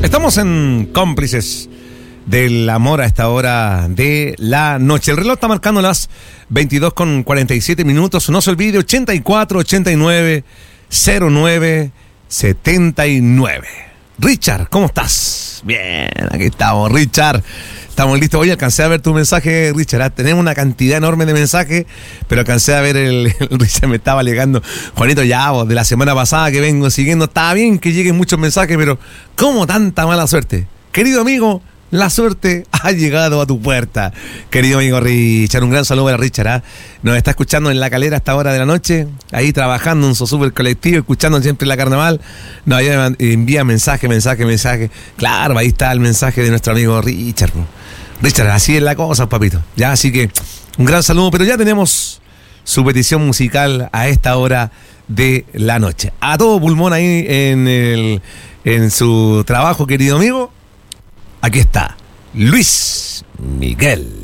Estamos en Cómplices del Amor a esta hora de la noche. El reloj está marcando las 22:47 minutos. No se olvide, 84 89 09 79. Richard, ¿cómo estás? Bien, aquí estamos, Richard. Estamos listos. Hoy alcancé a ver tu mensaje, Richard. Tenemos una cantidad enorme de mensajes, pero alcancé a ver el Richard me estaba alegando. Juanito, ya vos, de la semana pasada que vengo siguiendo, está bien que lleguen muchos mensajes, pero ¿cómo tanta mala suerte? Querido amigo, la suerte ha llegado a tu puerta. Querido amigo Richard, un gran saludo para Richard. Nos está escuchando en La Calera a esta hora de la noche, ahí trabajando en su super colectivo, escuchando siempre la carnaval. Nos envía mensaje. Claro, ahí está el mensaje de nuestro amigo Richard. Richard, así es la cosa, papito. Ya, así que un gran saludo, pero ya tenemos su petición musical a esta hora de la noche. A todo pulmón ahí en su trabajo, querido amigo. Aquí está Luis Miguel.